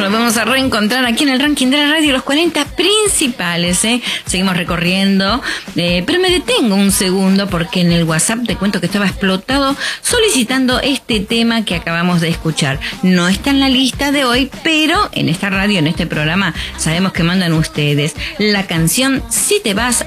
nos vamos a reencontrar aquí en el ranking de la radio, los 40 principales, Seguimos recorriendo, pero me detengo un segundo porque en el WhatsApp te cuento que estaba explotado solicitando este tema que acabamos de escuchar. No está en la lista de hoy, pero en esta radio, en este programa, sabemos que mandan ustedes la canción Si te vas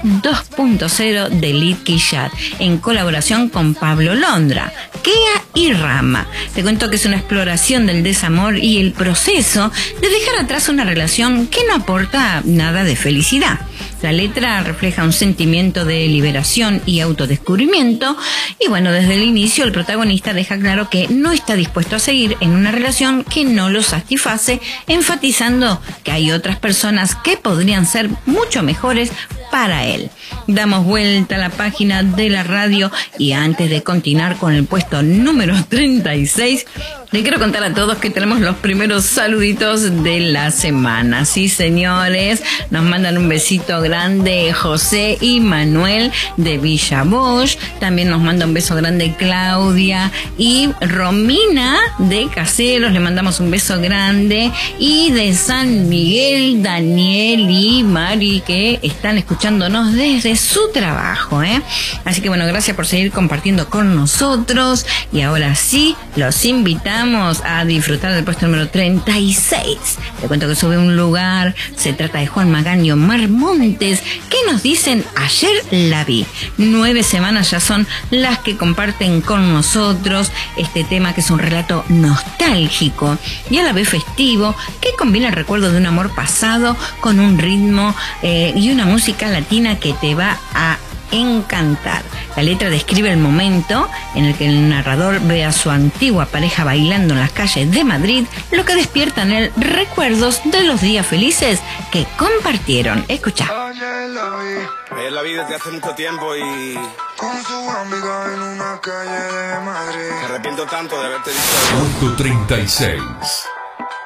2.0 de Lid Quillat, en colaboración con Pablo Londra, Kea y Rama. Te cuento que es una exploración del desamor y el proceso de dejar atrás una relación que no aporta nada de felicidad. La letra refleja un sentimiento de liberación y autodescubrimiento y bueno, desde el inicio el protagonista deja claro que no está dispuesto a seguir en una relación que no lo satisface, enfatizando que hay otras personas que podrían ser mucho mejores para él. Damos vuelta a la página de la radio y antes de continuar con el puesto número 36, le quiero contar a todos que tenemos los primeros saluditos de la semana. Sí, señores, nos mandan un besito grande José y Manuel de Villa Bosch. También nos manda un beso grande Claudia y Romina de Caseros. Le mandamos un beso grande. Y de San Miguel, Daniel y Mari, que están escuchándonos desde su trabajo, Así que bueno, gracias por seguir compartiendo con nosotros. Y ahora sí, los invitamos a disfrutar del puesto número 36. Te cuento que sube un lugar. Se trata de Juan Magaño Mar Montes, que nos dicen ayer la vi. 9 semanas ya son las que comparten con nosotros este tema, que es un relato nostálgico y a la vez festivo, que combina el recuerdo de un amor pasado con un ritmo y una música latina que te va a encantar. La letra describe el momento en el que el narrador ve a su antigua pareja bailando en las calles de Madrid, lo que despierta en él recuerdos de los días felices que compartieron. Escucha. Ayer la vi desde hace mucho tiempo y con su amiga en una calle de Madrid. me arrepiento tanto de haberte dicho. Punto 36.